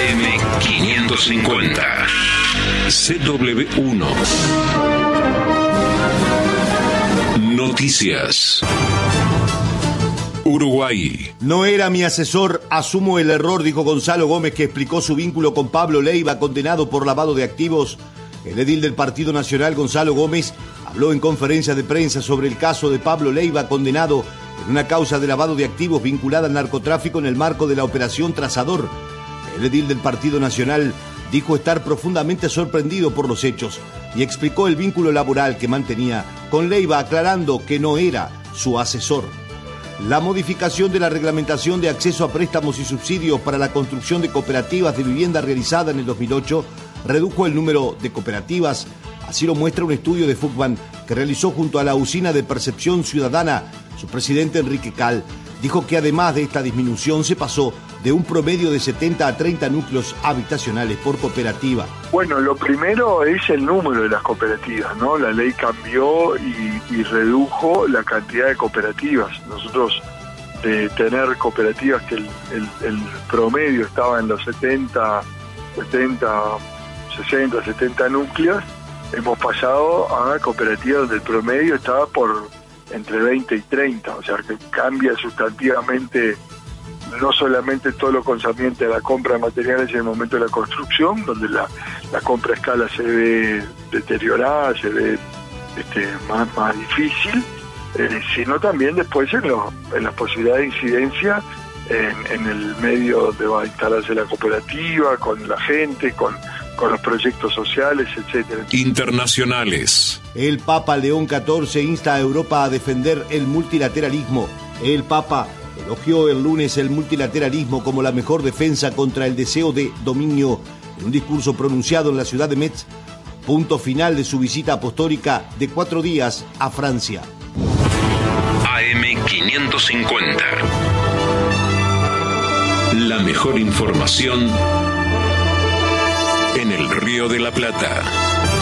AM550. CW1. Noticias. Uruguay. No era mi asesor, asumo el error, dijo Gonzalo Gómez, que explicó su vínculo con Pablo Leiva, condenado por lavado de activos. El edil del Partido Nacional, Gonzalo Gómez, habló en conferencia de prensa sobre el caso de Pablo Leiva, condenado en una causa de lavado de activos vinculada al narcotráfico en el marco de la Operación Trazador. El edil del Partido Nacional dijo estar profundamente sorprendido por los hechos y explicó el vínculo laboral que mantenía con Leiva, aclarando que no era su asesor. La modificación de la reglamentación de acceso a préstamos y subsidios para la construcción de cooperativas de vivienda realizada en el 2008 redujo el número de cooperativas. Así lo muestra un estudio de Fugman que realizó junto a la Usina de Percepción Ciudadana. Su presidente, Enrique Cal, dijo que además de esta disminución se pasó de un promedio de 70 a 30 núcleos habitacionales por cooperativa. Bueno, lo primero es el número de las cooperativas, ¿no? La ley cambió y redujo la cantidad de cooperativas. Nosotros, de tener cooperativas que el promedio estaba en los 60, 70 núcleos, hemos pasado a cooperativas donde el promedio estaba por entre 20 y 30, o sea que cambia sustantivamente no solamente todo lo concerniente a la compra de materiales en el momento de la construcción, donde la compra a escala se ve deteriorada, se ve más difícil, sino también después en las posibilidades de incidencia en el medio donde va a instalarse la cooperativa, con la gente, con los proyectos sociales, etcétera. Internacionales. El Papa León XIV insta a Europa a defender el multilateralismo. El Papa elogió el lunes el multilateralismo como la mejor defensa contra el deseo de dominio en un discurso pronunciado en la ciudad de Metz, punto final de su visita apostólica de 4 días a Francia. AM550. La mejor información en el Río de la Plata.